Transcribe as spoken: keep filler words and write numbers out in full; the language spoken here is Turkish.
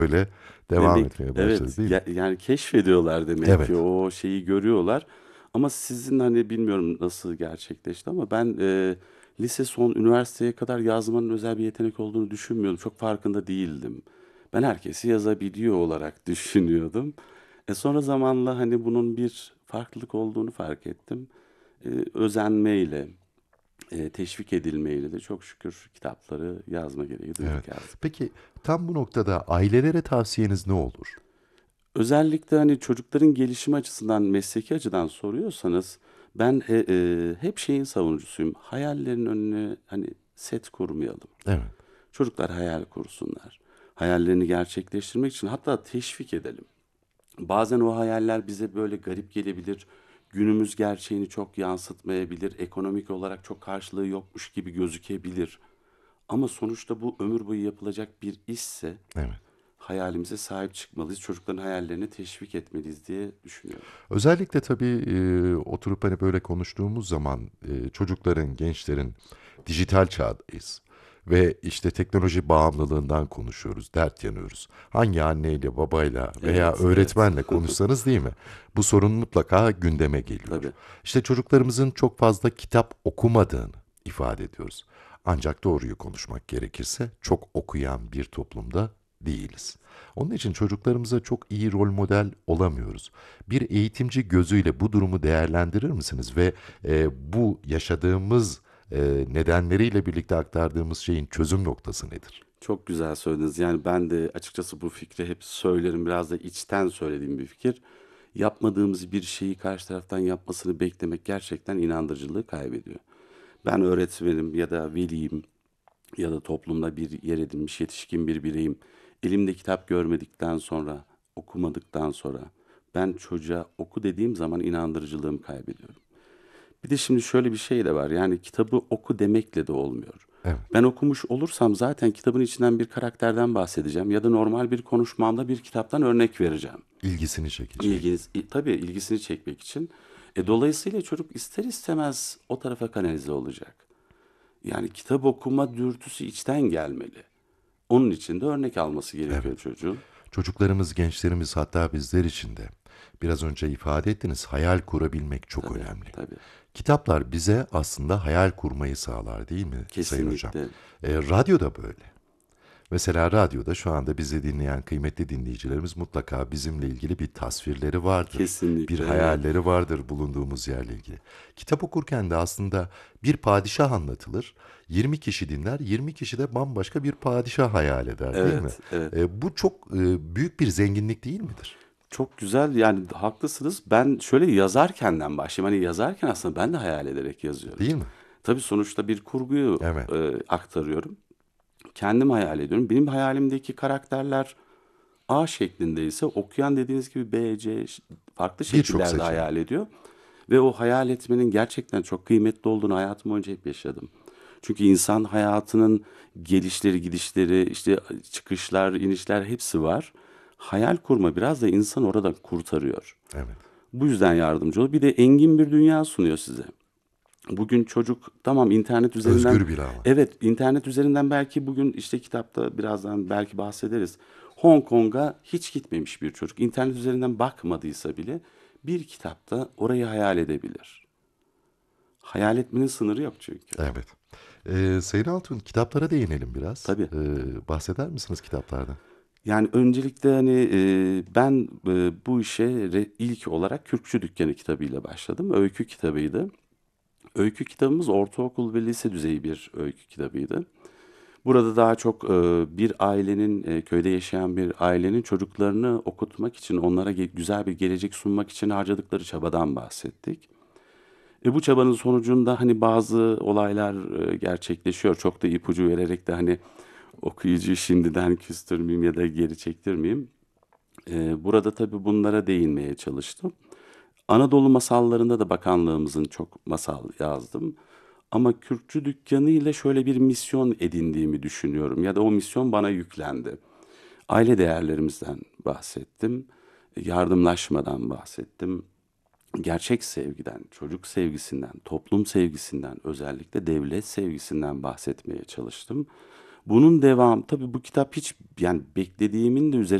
böyle devam Demek etmeye başladı evet değil mi? ya- yani keşfediyorlar demek ki Evet, o şeyi görüyorlar. Ama sizin hani bilmiyorum nasıl gerçekleşti ama ben e, lise son üniversiteye kadar yazmanın özel bir yetenek olduğunu düşünmüyordum. Çok farkında değildim. Ben herkesi yazabiliyor olarak düşünüyordum. E sonra zamanla hani bunun bir farklılık olduğunu fark ettim. E, özenmeyle, e, teşvik edilmeyle de çok şükür kitapları yazma gereği evet. duyduk, yazdık. Peki tam bu noktada ailelere tavsiyeniz ne olur? Özellikle hani çocukların gelişimi açısından, mesleki açıdan soruyorsanız ben e, e, hep şeyin savunucusuyum. Hayallerin önüne hani set kurmayalım. Evet, Çocuklar hayal kursunlar. Hayallerini gerçekleştirmek için hatta teşvik edelim. Bazen o hayaller bize böyle garip gelebilir. Günümüz gerçeğini çok yansıtmayabilir. Ekonomik olarak çok karşılığı yokmuş gibi gözükebilir. Ama sonuçta bu ömür boyu yapılacak bir işse evet. hayalimize sahip çıkmalıyız. Çocukların hayallerini teşvik etmeliyiz diye düşünüyorum. Özellikle tabii e, oturup hani böyle konuştuğumuz zaman e, çocukların, gençlerin dijital çağdayız. Ve işte teknoloji bağımlılığından konuşuyoruz, dert yanıyoruz. Hangi anneyle, babayla veya Evet, evet. öğretmenle konuşsanız değil mi? Bu sorun mutlaka gündeme geliyor. Tabii. İşte çocuklarımızın çok fazla kitap okumadığını ifade ediyoruz. Ancak doğruyu konuşmak gerekirse çok okuyan bir toplumda değiliz. Onun için çocuklarımıza çok iyi rol model olamıyoruz. Bir eğitimci gözüyle bu durumu değerlendirir misiniz ve e, bu yaşadığımız e, nedenleriyle birlikte aktardığımız şeyin çözüm noktası nedir? Çok güzel söylediniz. Yani ben de açıkçası bu fikri hep söylerim. Biraz da içten söylediğim bir fikir. Yapmadığımız bir şeyi karşı taraftan yapmasını beklemek gerçekten inandırıcılığı kaybediyor. Ben öğretmenim ya da veliyim ya da toplumda bir yer edinmiş yetişkin bir bireyim. Elimde kitap görmedikten sonra, okumadıktan sonra ben çocuğa oku dediğim zaman inandırıcılığımı kaybediyorum. Bir de şimdi şöyle bir şey de var. Yani kitabı oku demekle de olmuyor. Evet, Ben okumuş olursam zaten kitabın içinden bir karakterden bahsedeceğim ya da normal bir konuşmamda bir kitaptan örnek vereceğim. ilgisini çekecek. İlginiz, i- tabii ilgisini çekmek için. E, dolayısıyla çocuk ister istemez o tarafa kanalize olacak. Yani kitap okuma dürtüsü içten gelmeli. Onun için de örnek alması Evet. gerekiyor çocuğun. Çocuklarımız, gençlerimiz hatta bizler için de biraz önce ifade ettiniz hayal kurabilmek çok Tabii, önemli. tabii. Kitaplar bize aslında hayal kurmayı sağlar değil mi Sayın Hocam? Kesinlikle. E, radyo da böyle. Mesela radyoda şu anda bizi dinleyen kıymetli dinleyicilerimiz mutlaka bizimle ilgili bir tasvirleri vardır. Bir Kesinlikle evet. hayalleri vardır bulunduğumuz yerle ilgili. Kitap okurken de aslında bir padişah anlatılır. yirmi kişi dinler, yirmi kişi de bambaşka bir padişah hayal eder değil mi? Evet, evet. E, bu çok e, büyük bir zenginlik değil midir? Çok güzel yani haklısınız. Ben şöyle yazarkenden başlayayım. Hani yazarken aslında ben de hayal ederek yazıyorum. Değil mi? Tabii sonuçta bir kurguyu Evet. e, aktarıyorum. Kendim hayal ediyorum. Benim hayalimdeki karakterler A şeklindeyse okuyan dediğiniz gibi B, C ş- farklı Birçok şekillerde seçenek. hayal ediyor. Ve o hayal etmenin gerçekten çok kıymetli olduğunu hayatım boyunca hep yaşadım. Çünkü insan hayatının gelişleri, gidişleri, işte çıkışlar, inişler hepsi var. Hayal kurma biraz da insan oradan kurtarıyor. Evet. Bu yüzden yardımcı oluyor. Bir de engin bir dünya sunuyor size. Bugün çocuk tamam internet üzerinden Özgür bir alan. evet internet üzerinden belki bugün işte kitapta birazdan belki bahsederiz. Hong Kong'a hiç gitmemiş bir çocuk internet üzerinden bakmadıysa bile bir kitapta orayı hayal edebilir. Hayal etmenin sınırı yok çünkü. Evet. E, Sayın Altun kitaplara değinelim biraz. Tabii. E, bahseder misiniz kitaplardan? Yani öncelikle hani e, ben e, bu işe re- ilk olarak Kürkçü Dükkanı kitabıyla başladım. Öykü kitabıydı. Öykü kitabımız ortaokul ve lise düzeyi bir öykü kitabıydı. Burada daha çok e, bir ailenin, e, köyde yaşayan bir ailenin çocuklarını okutmak için, onlara ge- güzel bir gelecek sunmak için harcadıkları çabadan bahsettik. E, bu çabanın sonucunda hani bazı olaylar e, gerçekleşiyor. Çok da ipucu vererek de hani okuyucuyu şimdiden küstürmeyeyim ya da geri çektirmeyeyim. E, burada tabii bunlara değinmeye çalıştım. Anadolu masallarında da bakanlığımızın çok masal yazdım. Ama Kürkçü Dükkanı ile şöyle bir misyon edindiğimi düşünüyorum ya da o misyon bana yüklendi. Aile değerlerimizden bahsettim, yardımlaşmadan bahsettim, gerçek sevgiden, çocuk sevgisinden, toplum sevgisinden, özellikle devlet sevgisinden bahsetmeye çalıştım. Bunun devamı tabii bu kitap hiç yani beklediğimin de üzerinde